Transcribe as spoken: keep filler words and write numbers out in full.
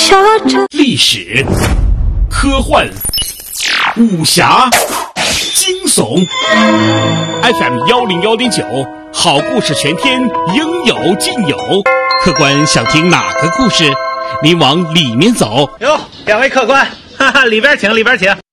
下着历史、科幻、武侠、惊悚 ，F M 幺零幺点九，好故事全天应有尽有。客官想听哪个故事，您往里面走。 哟，两位客官，哈哈，里边请，里边请。